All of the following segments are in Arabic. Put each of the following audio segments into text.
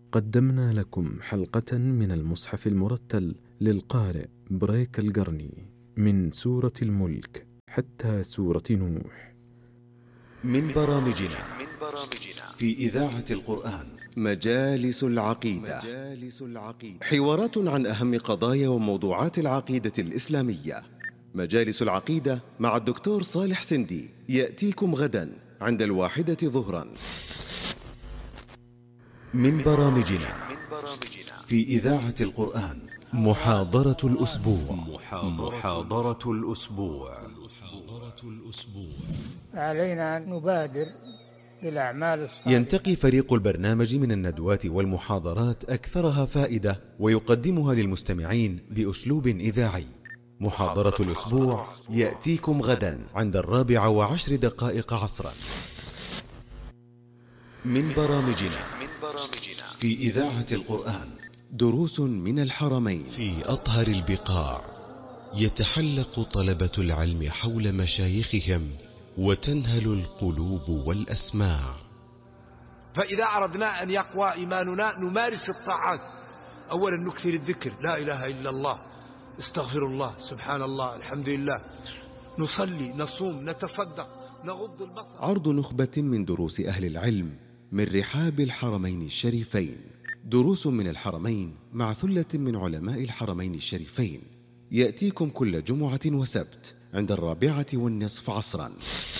قدمنا لكم حلقة من المصحف المرتل للقارئ بريك القرني من سورة الملك حتى سورة نوح. من برامجنا في إذاعة القرآن مجالس العقيدة، حوارات عن أهم قضايا وموضوعات العقيدة الإسلامية. مجالس العقيدة مع الدكتور صالح سندي يأتيكم غدا عند 1:00 ظهرا. من برامجنا في إذاعة القرآن محاضرة الأسبوع. علينا أن نبادر بالأعمال الصالحة. ينتقي فريق البرنامج من الندوات والمحاضرات أكثرها فائدة ويقدمها للمستمعين بأسلوب إذاعي. محاضرة الأسبوع يأتيكم غدا عند 4:10 عصرا. من برامجنا في إذاعة القرآن دروس من الحرمين. في أطهر البقاع يتحلق طلبة العلم حول مشايخهم وتنهل القلوب والأسماع. فإذا أردنا أن يقوى إيماننا نمارس الطاعات. أولا نكثر الذكر، لا إله إلا الله، استغفر الله، سبحان الله، الحمد لله، نصلي، نصوم، نتصدق، نغض البصر. عرض نخبة من دروس أهل العلم من رحاب الحرمين الشريفين. دروس من الحرمين مع ثلة من علماء الحرمين الشريفين يأتيكم كل جمعة وسبت عند 4:15 عصرا.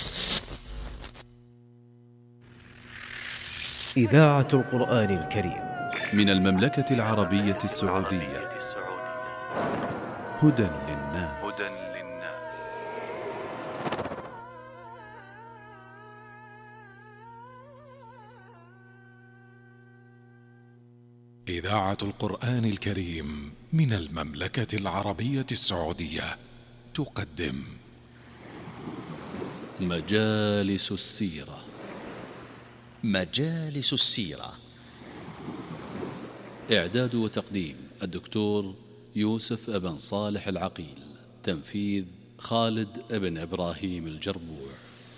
إذاعة القرآن الكريم من المملكة العربية السعودية. هدى للناس. إذاعة القرآن الكريم من المملكة العربية السعودية تقدم مجالس السيرة. مجالس السيرة، إعداد وتقديم الدكتور يوسف ابن صالح العقيل، تنفيذ خالد ابن إبراهيم الجربوع.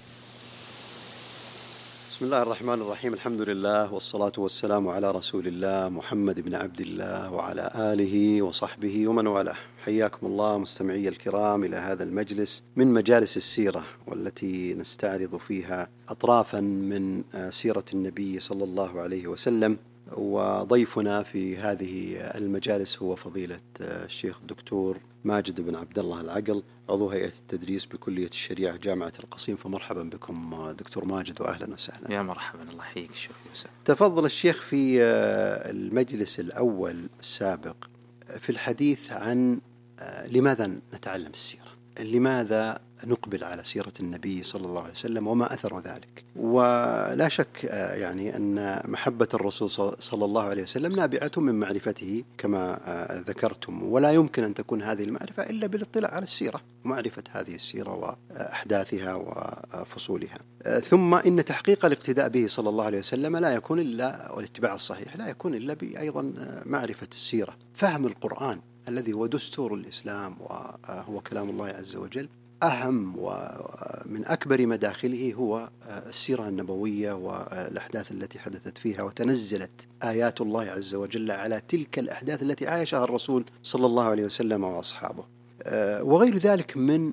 بسم الله الرحمن الرحيم، الحمد لله والصلاة والسلام على رسول الله محمد بن عبد الله وعلى آله وصحبه ومن والاه. حياكم الله مستمعي الكرام إلى هذا المجلس من مجالس السيرة، والتي نستعرض فيها أطرافا من سيرة النبي صلى الله عليه وسلم. وضيفنا في هذه المجالس هو فضيلة الشيخ الدكتور ماجد بن عبد الله العقل، عضو هيئة التدريس بكلية الشريعة جامعة القصيم. فمرحبا بكم دكتور ماجد وأهلا وسهلا. يا مرحبا، الله يحييك الشيخ يوسف. تفضل الشيخ في المجلس الأول السابق في الحديث عن لماذا نتعلم السيرة، لماذا نقبل على سيرة النبي صلى الله عليه وسلم وما أثر ذلك. ولا شك يعني أن محبة الرسول صلى الله عليه وسلم نابعة من معرفته كما ذكرتم، ولا يمكن أن تكون هذه المعرفة إلا بالاطلاع على السيرة ومعرفة هذه السيرة وأحداثها وفصولها. ثم إن تحقيق الاقتداء به صلى الله عليه وسلم لا يكون إلا، والاتباع الصحيح لا يكون إلا بأيضا معرفة السيرة. فهم القرآن الذي هو دستور الإسلام وهو كلام الله عز وجل، أهم ومن أكبر مداخله هو السيرة النبوية والأحداث التي حدثت فيها، وتنزلت آيات الله عز وجل على تلك الأحداث التي عاشها الرسول صلى الله عليه وسلم وأصحابه، وغير ذلك من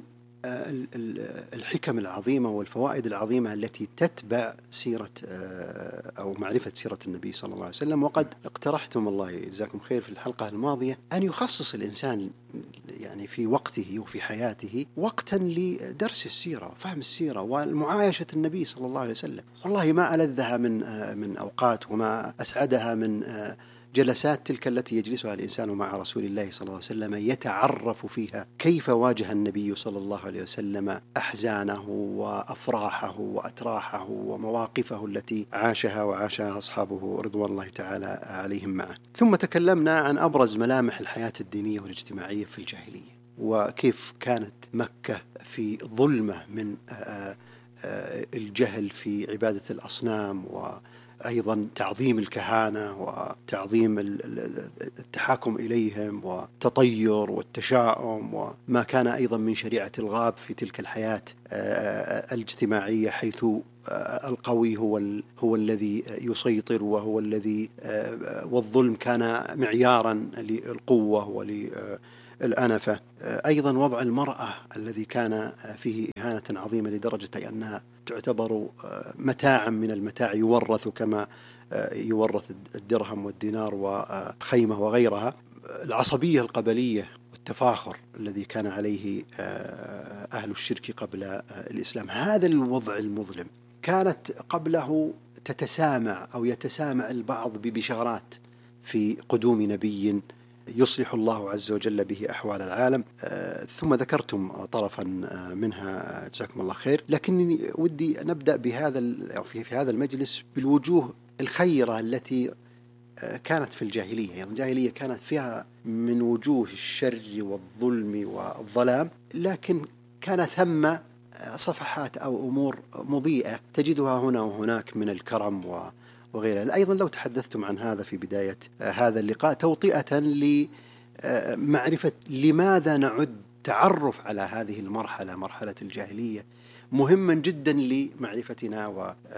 الحكم العظيمة والفوائد العظيمة التي تتبع سيرة أو معرفة سيرة النبي صلى الله عليه وسلم. وقد اقترحتم، الله يجزاكم خير، في الحلقة الماضية أن يخصص الإنسان يعني في وقته وفي حياته وقتا لدرس السيرة وفهم السيرة والمعايشة النبي صلى الله عليه وسلم. والله ما ألذها من أوقات، وما أسعدها من جلسات تلك التي يجلسها الإنسان مع رسول الله صلى الله عليه وسلم، يتعرف فيها كيف واجه النبي صلى الله عليه وسلم أحزانه وأفراحه وأتراحه ومواقفه التي عاشها وعاشها أصحابه رضوان الله تعالى عليهم معه. ثم تكلمنا عن أبرز ملامح الحياة الدينية والاجتماعية في الجاهلية، وكيف كانت مكة في ظلمة من الجهل في عبادة الأصنام أيضا تعظيم الكهانة وتعظيم التحاكم إليهم والتطير والتشاؤم، وما كان أيضا من شريعة الغاب في تلك الحياة الاجتماعية، حيث القوي هو الذي يسيطر، وهو الذي والظلم كان معيارا للقوة وللأنفة. أيضا وضع المرأة الذي كان فيه إهانة عظيمة لدرجة أنها تعتبر متاعا من المتاع، يورث كما يورث الدرهم والدينار والخيمة وغيرها. العصبية القبلية والتفاخر الذي كان عليه أهل الشرك قبل الإسلام، هذا الوضع المظلم كانت قبله تتسامع أو يتسامع البعض ببشارات في قدوم نبي يصلح الله عز وجل به أحوال العالم. ثم ذكرتم طرفا منها جزاكم الله خير، لكنني ودي نبدأ بهذا في هذا المجلس بالوجوه الخيرة التي كانت في الجاهلية. يعني الجاهلية كانت فيها من وجوه الشر والظلم والظلام، لكن كان ثم صفحات أو أمور مضيئة تجدها هنا وهناك من الكرم وغيرها. أيضا لو تحدثتم عن هذا في بداية هذا اللقاء توطئة لمعرفة لماذا نعد تعرف على هذه المرحلة، مرحلة الجاهلية، مهما جدا لمعرفتنا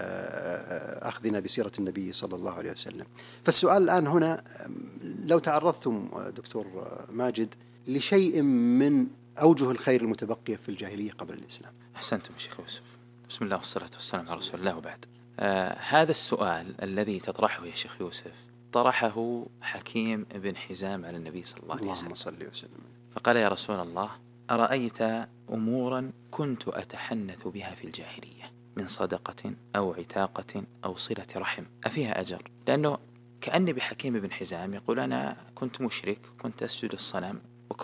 وأخذنا بسيرة النبي صلى الله عليه وسلم. فالسؤال الآن هنا، لو تعرضتم دكتور ماجد لشيء من أوجه الخير المتبقية في الجاهلية قبل الإسلام. أحسنتم شيخ يوسف. بسم الله والصلاة والسلام على رسول الله، وبعد. هذا السؤال الذي تطرحه يا شيخ يوسف طرحه حكيم بن حزام على النبي صلى الله عليه وسلم، فقال: يا رسول الله، أرأيت أمورا كنت أتحنث بها في الجاهلية من صدقة أو عتاقة أو صلة رحم، أفيها أجر؟ لأنه كأني بحكيم بن حزام يقول: أنا كنت مشرك، كنت أسجد الصنم،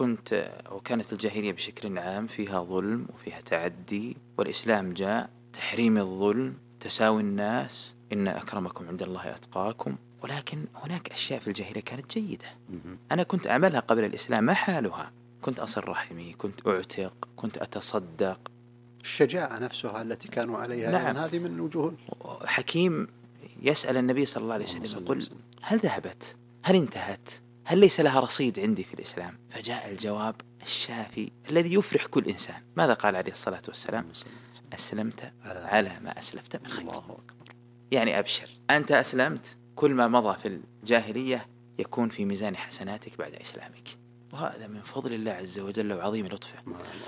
وكانت الجاهلية بشكل عام فيها ظلم وفيها تعدي، والإسلام جاء تحريم الظلم، تساوي الناس، إن أكرمكم عند الله أتقاكم. ولكن هناك أشياء في الجاهلية كانت جيدة أنا كنت أعملها قبل الإسلام، ما حالها؟ كنت أصل رحمي، كنت أعتق، كنت أتصدق. الشجاعة نفسها التي كانوا عليها، نعم. هذه من وجوه. حكيم يسأل النبي صلى الله عليه وسلم، يقول: هل ذهبت؟ هل انتهت؟ هل ليس لها رصيد عندي في الإسلام؟ فجاء الجواب الشافي الذي يفرح كل إنسان. ماذا قال عليه الصلاة والسلام؟ أسلمت على ما أسلفت من خير. يعني أبشر، أنت أسلمت، كل ما مضى في الجاهلية يكون في ميزان حسناتك بعد إسلامك، وهذا من فضل الله عز وجل وعظيم لطفه.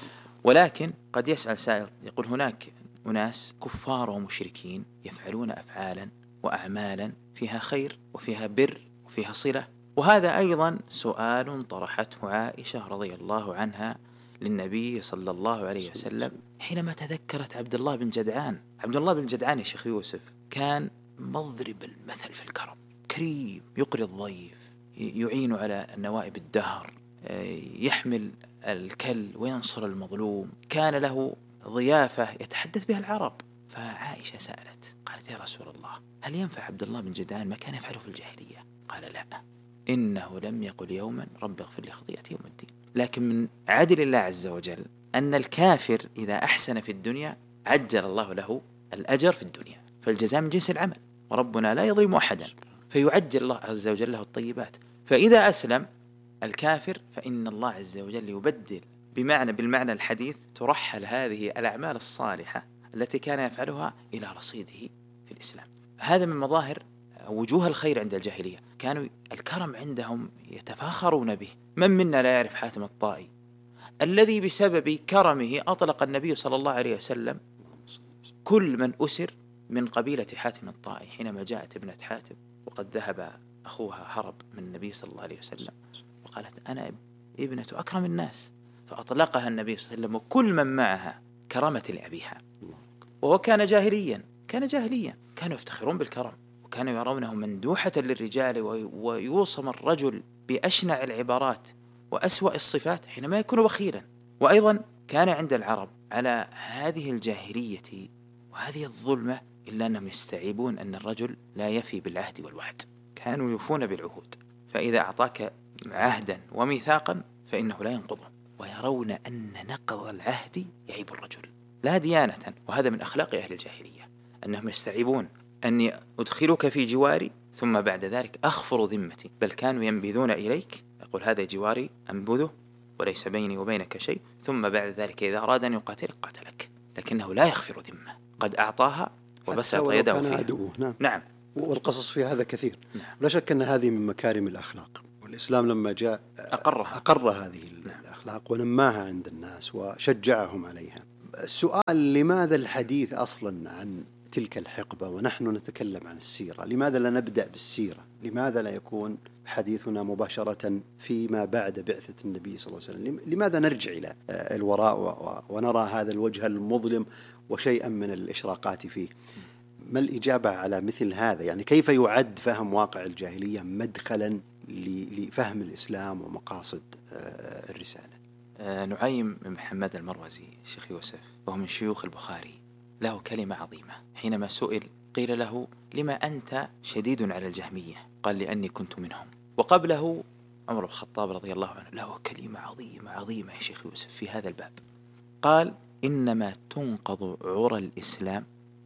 ولكن قد يسأل سائل يقول: هناك أناس كفار ومشركين يفعلون أفعالا وأعمالا فيها خير وفيها بر وفيها صلة. وهذا أيضا سؤال طرحته عائشة رضي الله عنها للنبي صلى الله عليه وسلم حينما تذكرت عبد الله بن جدعان. عبد الله بن جدعان يا شيخ يوسف كان مضرب المثل في الكرم، كريم، يقري الضيف، يعين على نوائب الدهر، يحمل الكل وينصر المظلوم، كان له ضيافة يتحدث بها العرب. فعائشة سألت قالت: يا رسول الله، هل ينفع عبد الله بن جدعان ما كان يفعله في الجاهلية؟ قال: لا، إنه لم يقل يوما رب اغفر لي خطيئتي يوم الدين. لكن من عدل الله عز وجل أن الكافر إذا أحسن في الدنيا عجل الله له الأجر في الدنيا، فالجزاء من جنس العمل، وربنا لا يظلم أحدا، فيعجل الله عز وجل له الطيبات. فإذا أسلم الكافر فإن الله عز وجل يبدل بالمعنى الحديث، ترحل هذه الأعمال الصالحة التي كان يفعلها إلى رصيده في الإسلام. هذا من مظاهر وجوه الخير عند الجاهلية، كانوا الكرم عندهم يتفاخرون به. من منا لا يعرف حاتم الطائي الذي بسبب كرمه أطلق النبي صلى الله عليه وسلم كل من أسر من قبيلة حاتم الطائي. حينما جاءت ابنة حاتم وقد ذهب أخوها هرب من النبي صلى الله عليه وسلم وقالت: أنا ابنة أكرم الناس، فأطلقها النبي صلى الله عليه وسلم وكل من معها كرمة لأبيها. وهو كان جاهليا، كانوا يفتخرون بالكرم، وكانوا يرونه مندوحة للرجال، ويوصم الرجل بأشنع العبارات وأسوأ الصفات حينما يكون بخيلا. وأيضا كان عند العرب على هذه الجاهلية وهذه الظلمة إلا أنهم يستعيبون أن الرجل لا يفي بالعهد والوعد، كانوا يوفون بالعهود، فإذا أعطاك عهدا وميثاقا فإنه لا ينقضه، ويرون أن نقض العهد يعيب الرجل لا ديانة. وهذا من أخلاق أهل الجاهلية، أنهم يستعيبون أني أدخلك في جواري ثم بعد ذلك أخفر ذمتي، بل كانوا ينبذون إليك، يقول هذا جواري أنبذه وليس بيني وبينك شيء، ثم بعد ذلك إذا أراد أن يقاتلك قاتلك، لكنه لا يغفر ذمة، قد أعطاها وبسط يده فيها. نعم. والقصص في هذا كثير. لا شك أن هذه من مكارم الأخلاق، والإسلام لما جاء أقر هذه الأخلاق ونماها عند الناس وشجعهم عليها. السؤال: لماذا الحديث أصلا عن تلك الحقبة ونحن نتكلم عن السيرة؟ لماذا لا نبدأ بالسيرة؟ لماذا لا يكون حديثنا مباشرة فيما بعد بعثة النبي صلى الله عليه وسلم؟ لماذا نرجع إلى الوراء ونرى هذا الوجه المظلم وشيئا من الإشراقات فيه؟ ما الإجابة على مثل هذا؟ يعني كيف يعد فهم واقع الجاهلية مدخلا لفهم الإسلام ومقاصد الرسالة؟ نعيم بن محمد المروزي شيخ يوسف وهو من شيوخ البخاري له كلمة عظيمة حينما سئل قيل له: لما أنت شديد على الجهمية؟ قال: لأني كنت منهم. وقبله عمر بن الخطاب رضي الله عنه له كلمة عظيمة يا شيخ يوسف في هذا الباب، قال: إنما تنقض عرى الإسلام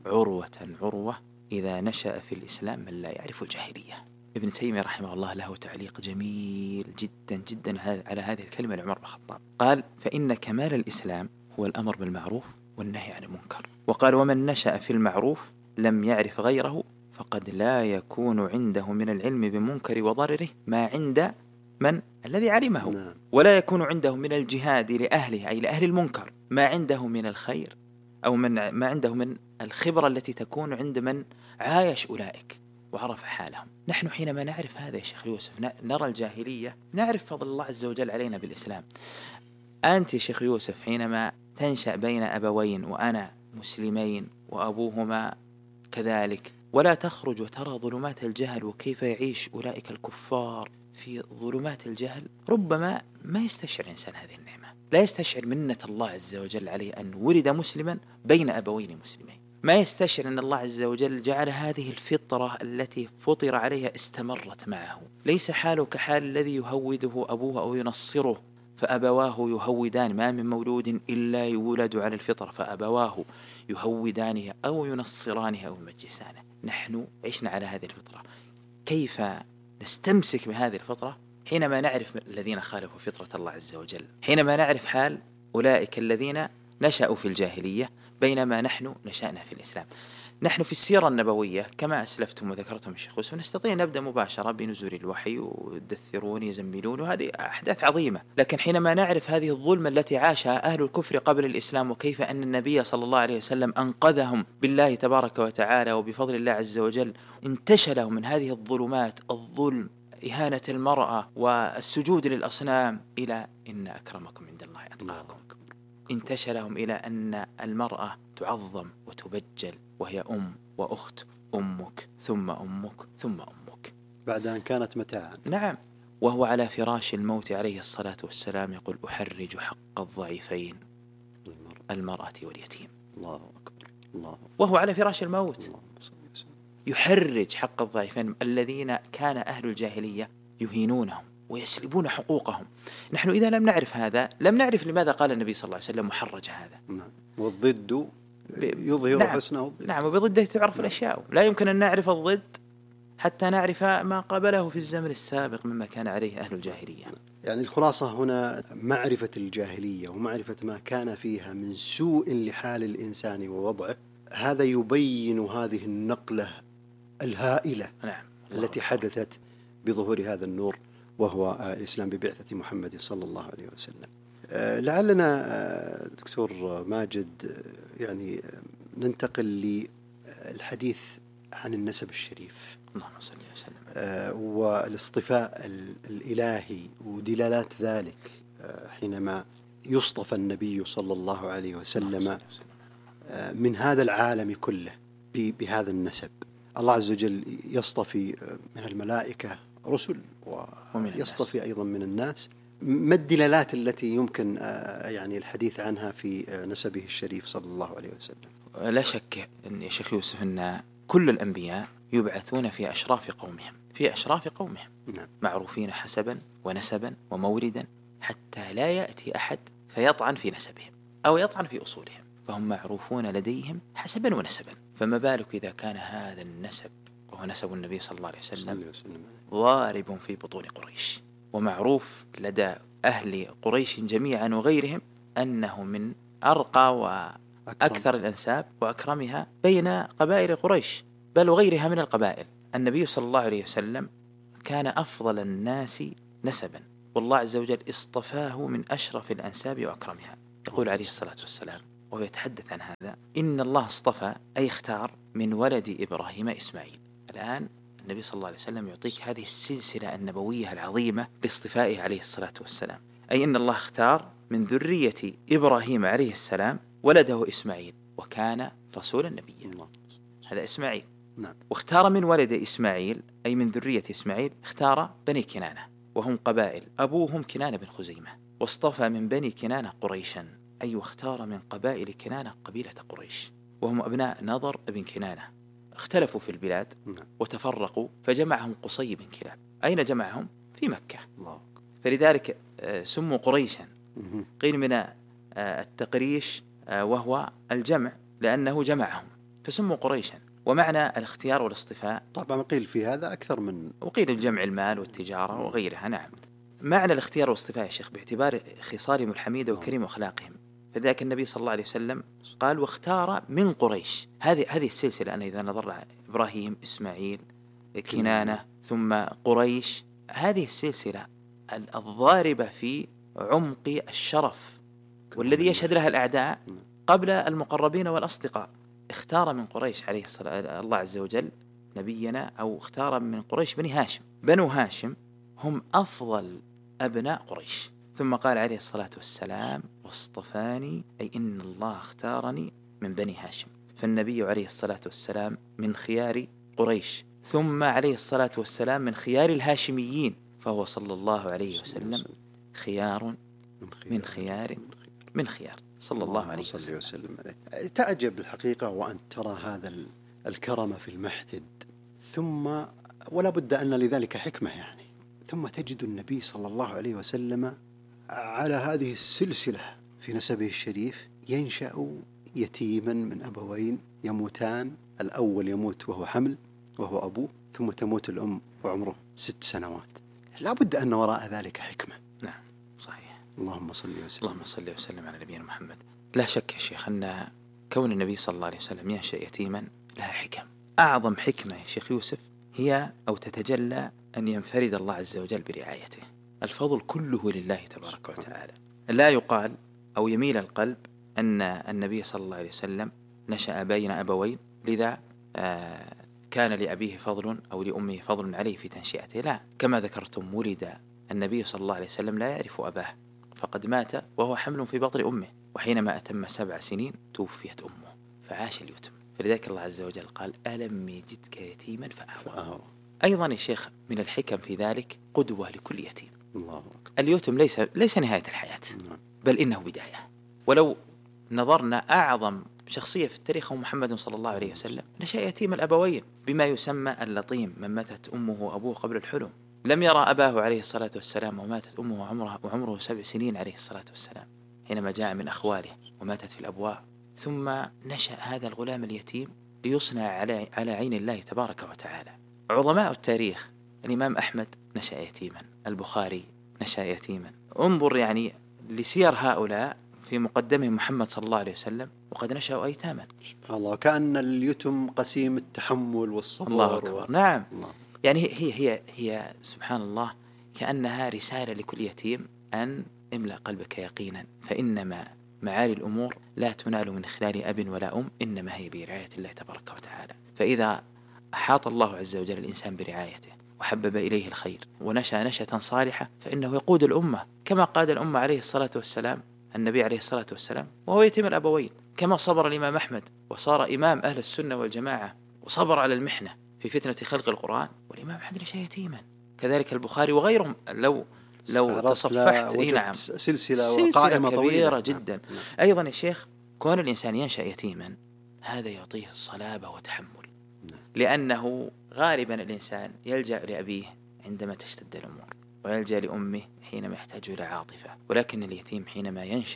عروة إذا نشأ في الإسلام من لا يعرف الجاهلية. ابن تيمية رحمه الله له تعليق جميل جدا جدا على هذه الكلمة لعمر بن الخطاب، قال: فإن كمال الإسلام هو الأمر بالمعروف والنهي عن المنكر. وقال: ومن نشأ في المعروف لم يعرف غيره فقد لا يكون عنده من العلم بمنكر وضرره ما عند من الذي علمه، ولا يكون عنده من الجهاد لأهله أي لأهل المنكر ما عنده من الخير أو ما عنده من الخبرة التي تكون عند من عايش أولئك وعرف حالهم. نحن حينما نعرف هذا يا شيخ يوسف نرى الجاهلية، نعرف فضل الله عز وجل علينا بالإسلام. أنت يا شيخ يوسف حينما تنشأ بين أبوين وأنا مسلمين وأبوهما كذلك، ولا تخرج وترى ظلمات الجهل وكيف يعيش أولئك الكفار في ظلمات الجهل، ربما ما يستشعر إنسان هذه النعمة، لا يستشعر منة الله عز وجل عليه أن ولد مسلما بين أبوين مسلمين، ما يستشعر أن الله عز وجل جعل هذه الفطرة التي فطر عليها استمرت معه. ليس حاله كحال الذي يهوده أبوه أو ينصره فأبواه يهودان، ما من مولود إلا يولد على الفطرة فأبواه يهودانه أو ينصرانه أو يمجسانه. نحن عشنا على هذه الفطرة، كيف نستمسك بهذه الفطرة حينما نعرف الذين خالفوا فطرة الله عز وجل، حينما نعرف حال أولئك الذين نشأوا في الجاهلية بينما نحن نشأنا في الإسلام. نحن في السيرة النبوية كما أسلفتم وذكرتم الشيخ يوسف نستطيع نبدأ مباشرة بنزول الوحي ودثرون يزملون وهذه أحداث عظيمة، لكن حينما نعرف هذه الظلمة التي عاشها أهل الكفر قبل الإسلام وكيف أن النبي صلى الله عليه وسلم أنقذهم بالله تبارك وتعالى وبفضل الله عز وجل، انتشلهم من هذه الظلمات، الظلم، إهانة المرأة والسجود للأصنام، إلى إن أكرمكم عند الله أتقاكم، انتشلهم إلى أن المرأة تعظم وتبجل وهي أم وأخت، أمك ثم أمك ثم أمك، بعد أن كانت متاعا. نعم. وهو على فراش الموت عليه الصلاة والسلام يقول: أحرج حق الضعيفين المرأة واليتيم. الله أكبر. الله. وهو على فراش الموت يحرج حق الضعيفين الذين كان أهل الجاهلية يهينونهم ويسلبون حقوقهم. نحن إذا لم نعرف هذا لم نعرف لماذا قال النبي صلى الله عليه وسلم محرج هذا. نعم. والضد يظهر حسنه الضد. نعم. وبضده تعرف الأشياء، لا يمكن أن نعرف الضد حتى نعرف ما قابله في الزمن السابق مما كان عليه أهل الجاهلية. يعني الخلاصة هنا معرفة الجاهلية ومعرفة ما كان فيها من سوء لحال الإنسان ووضعه، هذا يبين هذه النقلة الهائلة. نعم. التي حدثت بظهور هذا النور وهو الإسلام ببعثة محمد صلى الله عليه وسلم. لعلنا دكتور ماجد يعني ننتقل للحديث عن النسب الشريف، اللهم صل وسلم، والاصطفاء الإلهي ودلالات ذلك حينما يصطفى النبي صلى الله عليه وسلم من هذا العالم كله بهذا النسب. الله عز وجل يصطفي من الملائكة رسل ويصطفي أيضا من الناس. ما الدلالات التي يمكن يعني الحديث عنها في نسبه الشريف صلى الله عليه وسلم؟ لا شك يا شيخ يوسف أن كل الأنبياء يبعثون في أشراف قومهم نعم. معروفين حسبا ونسبا وموردا، حتى لا يأتي أحد فيطعن في نسبهم أو يطعن في أصولهم، فهم معروفون لديهم حسبا ونسبا، فما بالك إذا كان هذا النسب وهو نسب النبي صلى الله عليه وسلم ضارب في بطون قريش، ومعروف لدى أهل قريش جميعا وغيرهم أنه من أرقى وأكثر الأنساب وأكرمها بين قبائل قريش بل وغيرها من القبائل. النبي صلى الله عليه وسلم كان أفضل الناس نسبا، والله عز وجل اصطفاه من أشرف الأنساب وأكرمها. يقول عليه الصلاة والسلام وهو يتحدث عن هذا: إن الله اصطفى أي اختار من ولد إبراهيم إسماعيل. الآن النبي صلى الله عليه وسلم يعطيك هذه السلسلة النبوية العظيمة لاصطفائه عليه الصلاة والسلام، أي إن الله اختار من ذرية إبراهيم عليه السلام ولده إسماعيل وكان رسولا نبيا. هذا إسماعيل. نعم. واختار من ولد إسماعيل أي من ذرية إسماعيل اختار بني كنانة، وهم قبائل أبوهم كنانة بن خزيمة، واصطفى من بني كنانة قريشا، أي واختار من قبائل كنانة قبيلة قريش، وهم أبناء نضر بن كنانة. اختلفوا في البلاد وتفرقوا فجمعهم قصي بن كلاب. أين جمعهم؟ في مكة. فلذلك سموا قريشا. قيل من التقريش وهو الجمع لأنه جمعهم فسموا قريشا. ومعنى الاختيار والاصطفاء طبعا قيل في هذا أكثر من، وقيل الجمع المال والتجارة وغيرها. نعم. معنى الاختيار والاصطفاء يا شيخ باعتبار خصالهم الحميدة وكريم أخلاقهم، فذلك النبي صلى الله عليه وسلم قال واختار من قريش. هذه السلسلة، أنا إذا نظرنا إبراهيم إسماعيل كنانة ثم قريش، هذه السلسلة الضاربة في عمق الشرف والذي يشهد لها الأعداء قبل المقربين والأصدقاء. اختار من قريش عليه الصلاة الله عز وجل نبينا، أو اختار من قريش بني هاشم. بنو هاشم هم أفضل أبناء قريش. ثم قال عليه الصلاة والسلام واصطفاني، أي إن الله اختارني من بني هاشم. فالنبي عليه الصلاة والسلام من خيار قريش، ثم عليه الصلاة والسلام من خيار الهاشميين، فهو صلى الله عليه وسلم خيار من خيار من خيار صلى الله عليه وسلم. تعجب الحقيقة وأن ترى هذا الكرم في المحتد، ثم ولا بد أن لذلك حكمة يعني، ثم تجد النبي صلى الله عليه وسلم على هذه السلسلة في نسبه الشريف ينشأ يتيما من أبوين يموتان، الأول يموت وهو حمل وهو أبوه، ثم تموت الأم وعمره 6 سنوات. لا بد أن وراء ذلك حكمة. نعم صحيح. اللهم صل وسلم على نبينا محمد. لا شك يا شيخ أن كون النبي صلى الله عليه وسلم ينشأ يتيما لها حكم. أعظم حكمة يا شيخ يوسف هي أو تتجلى أن ينفرد الله عز وجل برعايته. الفضل كله لله تبارك وتعالى. لا يقال أو يميل القلب أن النبي صلى الله عليه وسلم نشأ بين أبوين لذا كان لأبيه فضل أو لأمه فضل عليه في تنشئته. لا، كما ذكرتم ولد النبي صلى الله عليه وسلم لا يعرف أباه، فقد مات وهو حمل في بطن أمه، وحينما أتم 7 سنين توفيت أمه فعاش اليتم. فلذلك الله عز وجل قال ألم يجدك يتيما فآوى. أيضا يا شيخ من الحكم في ذلك قدوة لكل يتيم. اليتم ليس نهاية الحياة، بل إنه بداية. ولو نظرنا أعظم شخصية في التاريخ هو محمد صلى الله عليه وسلم، نشأ يتيم الأبوين بما يسمى اللطيم، من ماتت أمه وأبوه قبل الحلم. لم يرى أباه عليه الصلاة والسلام وماتت أمه وعمره 7 سنين عليه الصلاة والسلام حينما جاء من أخواله وماتت في الأبواء. ثم نشأ هذا الغلام اليتيم ليصنع على عين الله تبارك وتعالى. عظماء التاريخ الإمام أحمد نشأ يتيما، البخاري نشأ يتيما. انظر يعني لسير هؤلاء في مقدمهم محمد صلى الله عليه وسلم وقد نشأوا أيتاما. سبحان الله، كأن اليتم قسيم التحمل والصبر. الله أكبر. نعم الله. يعني هي سبحان الله كأنها رسالة لكل يتيم أن املأ قلبك يقينا، فإنما معالي الأمور لا تنال من خلال أب ولا أم، إنما هي برعاية الله تبارك وتعالى. فإذا أحاط الله عز وجل الإنسان برعايته وحبب إليه الخير ونشأ نشأة صالحة فإنه يقود الأمة كما قاد الأمة عليه الصلاة والسلام النبي عليه الصلاة والسلام وهو يتيم الأبوين، كما صبر الإمام أحمد وصار إمام أهل السنة والجماعة وصبر على المحنة في فتنة خلق القرآن، والإمام أحمد نشأ يتيما. كذلك البخاري وغيرهم. لو تصفحت نعم سلسلة قائمة كبيرة جدا. نعم. أيضا يا شيخ كون الإنسان ينشأ يتيما هذا يعطيه صلابة وتحمل. نعم. لأنه غالبا الإنسان يلجأ لأبيه عندما تشتد الأمور ويلجأ لأمه حينما يحتاج إلى عاطفة، ولكن اليتيم حينما ينشأ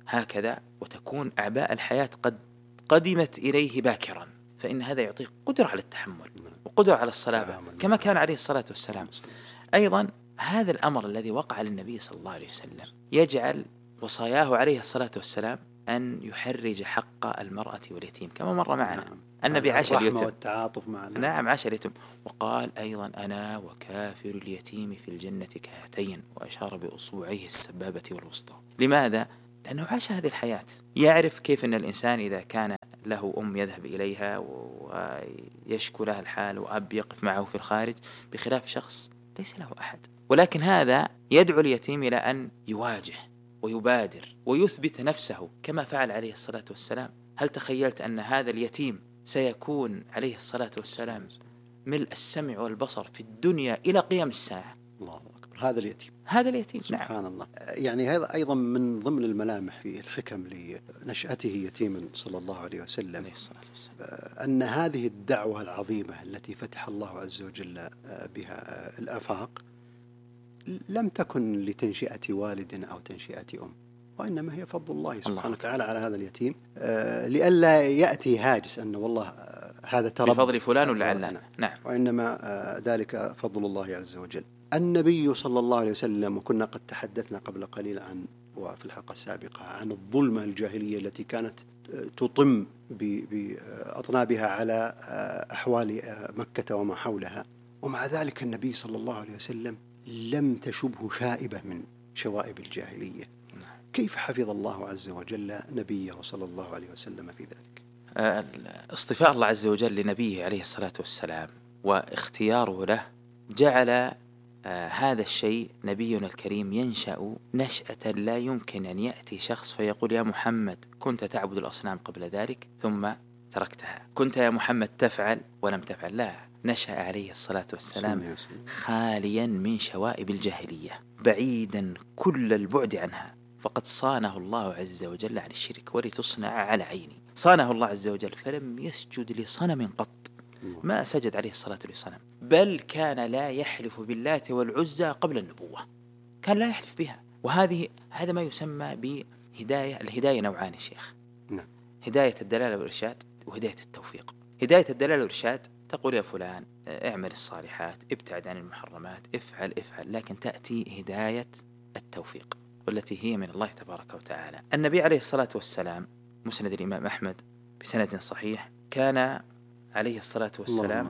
هكذا، وتكون أعباء الحياة قد قدمت إليه باكرا، فإن هذا يعطيه قدرة على التحمل وقدرة على الصلابة كما كان عليه الصلاة والسلام. أيضا هذا الأمر الذي وقع للنبي صلى الله عليه وسلم يجعل وصاياه عليه الصلاة والسلام أن يحرج حق المرأة واليتيم كما مر معنا. النبي عاش اليتيم والتعاطف مع نعم عاش اليتيم، وقال أيضا أنا وكافر اليتيم في الجنة كهاتين، وأشار بأصبعيه السبابة والوسطى. لماذا؟ لأنه عاش هذه الحياة، يعرف كيف أن الإنسان إذا كان له أم يذهب إليها ويشكو لها الحال وأب يقف معه في الخارج، بخلاف شخص ليس له أحد. ولكن هذا يدعو اليتيم إلى أن يواجه ويبادر ويثبت نفسه كما فعل عليه الصلاة والسلام. هل تخيلت أن هذا اليتيم سيكون عليه الصلاة والسلام ملء السمع والبصر في الدنيا إلى قيام الساعة؟ الله أكبر. هذا اليتيم سبحان الله. يعني هذا أيضا من ضمن الملامح في الحكم لنشأته يتيما صلى الله عليه وسلم، أن هذه الدعوة العظيمة التي فتح الله عز وجل بها الآفاق لم تكن لتنشئة والد أو تنشئة أم، وإنما هي فضل الله سبحانه وتعالى على هذا اليتيم، لئلا يأتي هاجس أن والله هذا ترى بفضل فلان ولا علان. نعم. وإنما ذلك فضل الله عز وجل. النبي صلى الله عليه وسلم، وكنا قد تحدثنا قبل قليل وفي الحلقة السابقة عن الظلمة الجاهلية التي كانت تطم بأطنابها على أحوال مكة وما حولها، ومع ذلك النبي صلى الله عليه وسلم لم تشبه شائبة من شوائب الجاهلية. كيف حفظ الله عز وجل نبيه صلى الله عليه وسلم في ذلك؟ اصطفاء الله عز وجل لنبيه عليه الصلاة والسلام واختياره له جعل هذا الشيء نبينا الكريم ينشأ نشأة لا يمكن أن يأتي شخص فيقول يا محمد كنت تعبد الأصنام قبل ذلك ثم تركتها، كنت يا محمد تفعل ولم تفعل. لا، نشأ عليه الصلاة والسلام خاليا من شوائب الجاهلية، بعيدا كل البعد عنها، فقد صانه الله عز وجل عن الشرك. ولتصنع على عيني، صانه الله عز وجل فلم يسجد لصنم قط، ما سجد عليه الصلاة لصنم، بل كان لا يحلف باللات والعزى قبل النبوة، كان لا يحلف بها. هذا ما يسمى بهداية. الهداية نوعان يا شيخ، هداية الدلالة والإرشاد وهداية التوفيق. هداية الدلالة والإرشاد تقول يا فلان اعمل الصالحات، ابتعد عن المحرمات، افعل، لكن تأتي هداية التوفيق والتي هي من الله تبارك وتعالى. النبي عليه الصلاة والسلام مسند الإمام أحمد بسند صحيح، كان عليه الصلاة والسلام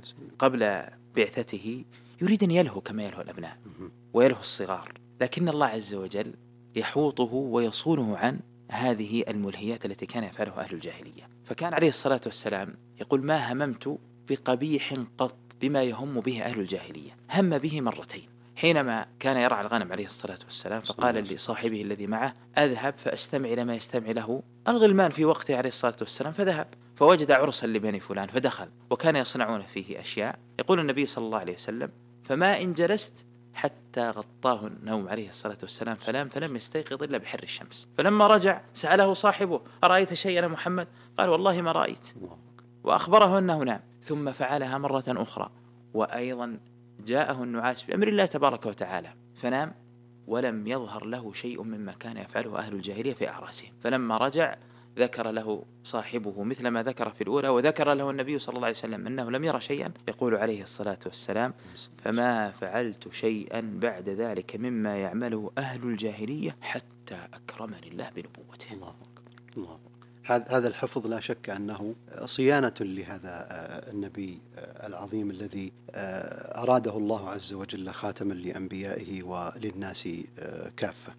قبل بعثته يريد أن يلهو كما يلهو الأبناء ويلهو الصغار، لكن الله عز وجل يحوطه ويصونه عن هذه الملهيات التي كان يفعلها أهل الجاهلية. فكان عليه الصلاة والسلام يقول ما هممت بقبيح قط بما يهم به أهل الجاهلية، هم به مرتين، حينما كان يرعى الغنم عليه الصلاة والسلام فقال لصاحبه الذي معه أذهب فأستمع لما يستمع له الغلمان في وقته عليه الصلاة والسلام، فذهب فوجد عرسا لبني فلان فدخل وكان يصنعون فيه أشياء. يقول النبي صلى الله عليه وسلم فما إن جلست حتى غطاه النوم عليه الصلاة والسلام فلم يستيقظ إلا بحر الشمس. فلما رجع سأله صاحبه أرأيت شيئا محمد؟ قال والله ما رأيت، وأخبره أنه نام. ثم فعلها مرة أخرى، وأيضا جاءه النعاس بأمر الله تبارك وتعالى فنام ولم يظهر له شيء مما كان يفعله أهل الجاهلية في أعراسهم. فلما رجع ذكر له صاحبه مثل ما ذكر في الأولى، وذكر له النبي صلى الله عليه وسلم أنه لم يرى شيئا. يقول عليه الصلاة والسلام فما فعلت شيئا بعد ذلك مما يعمله أهل الجاهلية حتى أكرمني الله بنبوته. الله أكبر. هذا الحفظ لا شك أنه صيانة لهذا النبي العظيم الذي أراده الله عز وجل خاتما لأنبيائه وللناس كافة.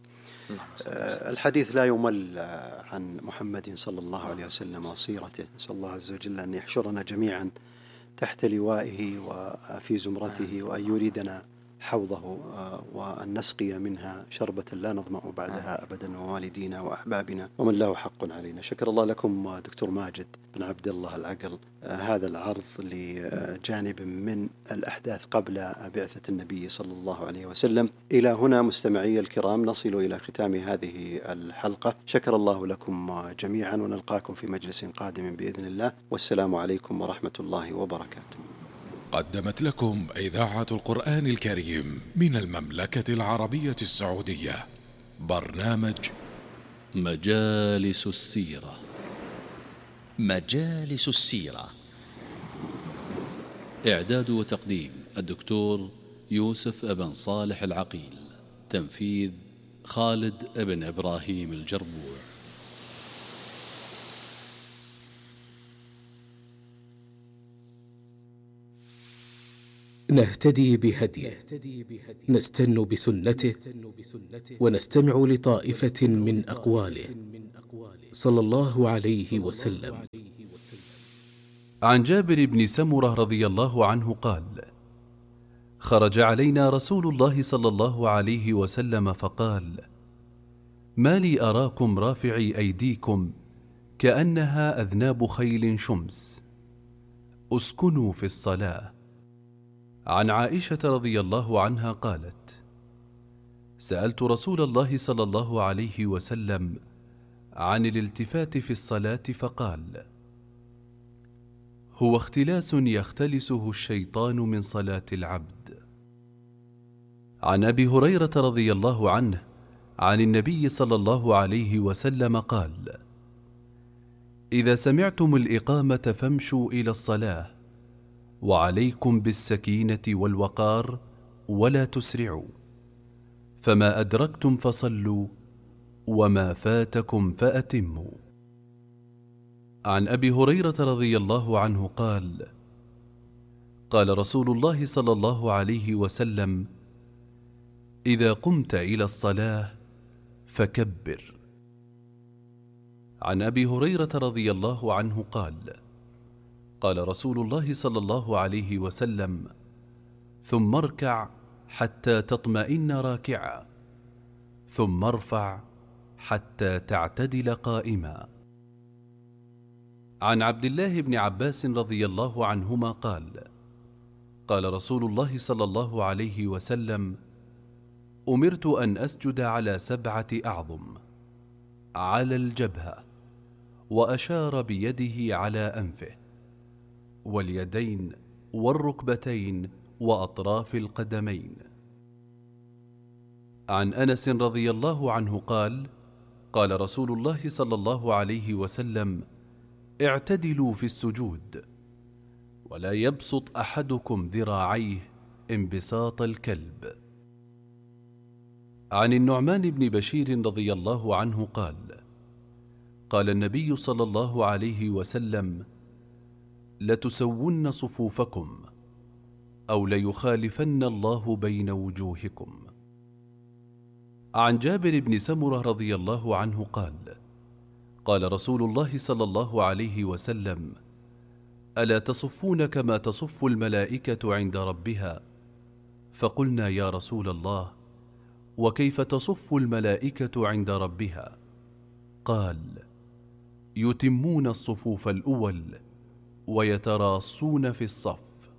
الحديث لا يمل عن محمد صلى الله عليه وسلم وسيرته، نسأل الله عز وجل أن يحشرنا جميعا تحت لوائه وفي زمرته، وأن يريدنا حوضه وأن نسقي منها شربة لا نظمأ بعدها أبدا، ووالدينا وأحبابنا ومن له حق علينا. شكر الله لكم دكتور ماجد بن عبد الله العقل هذا العرض لجانب من الأحداث قبل بعثة النبي صلى الله عليه وسلم. إلى هنا مستمعي الكرام نصل إلى ختام هذه الحلقة. شكر الله لكم جميعا، ونلقاكم في مجلس قادم بإذن الله، والسلام عليكم ورحمة الله وبركاته. قدمت لكم إذاعة القرآن الكريم من المملكة العربية السعودية برنامج مجالس السيرة. مجالس السيرة. إعداد وتقديم الدكتور يوسف أبن صالح العقيل. تنفيذ خالد بن إبراهيم الجربوع. نهتدي بهديه، نستن بسنته، ونستمع لطائفة من أقواله صلى الله عليه وسلم. عن جابر بن سمرة رضي الله عنه قال: خرج علينا رسول الله صلى الله عليه وسلم فقال: ما لي أراكم رافعي أيديكم كأنها أذناب خيل شمس، اسكنوا في الصلاة. عن عائشة رضي الله عنها قالت: سألت رسول الله صلى الله عليه وسلم عن الالتفات في الصلاة فقال: هو اختلاس يختلسه الشيطان من صلاة العبد. عن أبي هريرة رضي الله عنه عن النبي صلى الله عليه وسلم قال: إذا سمعتم الإقامة فامشوا إلى الصلاة، وعليكم بالسكينة والوقار ولا تسرعوا، فما أدركتم فصلوا وما فاتكم فأتموا. عن أبي هريرة رضي الله عنه قال: قال رسول الله صلى الله عليه وسلم: إذا قمت إلى الصلاة فكبر. عن أبي هريرة رضي الله عنه قال: قال رسول الله صلى الله عليه وسلم: ثم اركع حتى تطمئن راكعا، ثم ارفع حتى تعتدل قائما. عن عبد الله بن عباس رضي الله عنهما قال: قال رسول الله صلى الله عليه وسلم: أمرت أن أسجد على 7 أعظم، على الجبهة، وأشار بيده على أنفه، واليدين والركبتين وأطراف القدمين. عن أنس رضي الله عنه قال: قال رسول الله صلى الله عليه وسلم: اعتدلوا في السجود، ولا يبسط أحدكم ذراعيه انبساط الكلب. عن النعمان بن بشير رضي الله عنه قال: قال النبي صلى الله عليه وسلم: لتسون صفوفكم، أو ليخالفن الله بين وجوهكم. عن جابر بن سمرة رضي الله عنه قال: قال رسول الله صلى الله عليه وسلم: ألا تصفون كما تصف الملائكة عند ربها؟ فقلنا: يا رسول الله، وكيف تصف الملائكة عند ربها؟ قال: يتمون الصفوف الأول ويتراصون في الصف.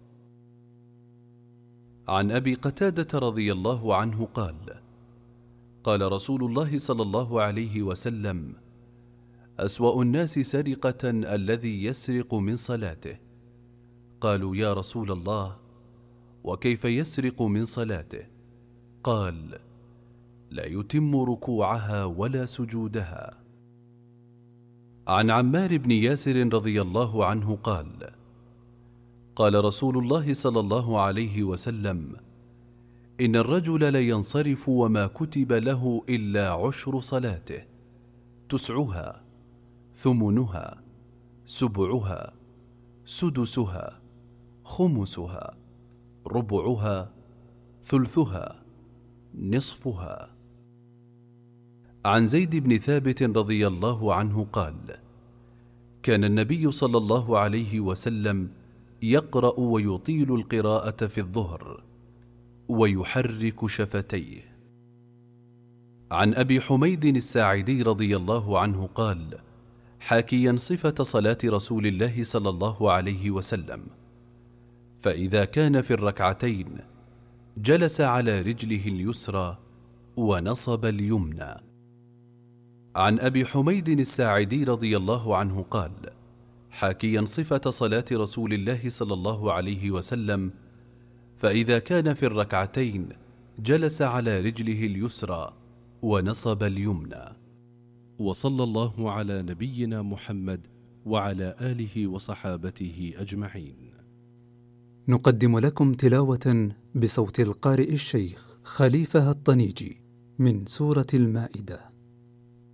عن أبي قتادة رضي الله عنه قال: قال رسول الله صلى الله عليه وسلم: أسوأ الناس سرقة الذي يسرق من صلاته. قالوا: يا رسول الله، وكيف يسرق من صلاته؟ قال: لا يتم ركوعها ولا سجودها. عن عمار بن ياسر رضي الله عنه قال: قال رسول الله صلى الله عليه وسلم: إن الرجل لينصرف وما كتب له إلا 10 صلاته، 9، 8، 7، 6، 5، 4، 3، نصفها. عن زيد بن ثابت رضي الله عنه قال: كان النبي صلى الله عليه وسلم يقرأ ويطيل القراءة في الظهر، ويحرك شفتيه. عن أبي حميد الساعدي رضي الله عنه قال: حاكيا صفة صلاة رسول الله صلى الله عليه وسلم: فإذا كان في الركعتين جلس على رجله اليسرى ونصب اليمنى. عن أبي حميد الساعدي رضي الله عنه قال: حاكيا صفة صلاة رسول الله صلى الله عليه وسلم: فإذا كان في الركعتين جلس على رجله اليسرى ونصب اليمنى. وصلى الله على نبينا محمد وعلى آله وصحابته أجمعين. نقدم لكم تلاوة بصوت القارئ الشيخ خليفة الطنيجي من سورة المائدة.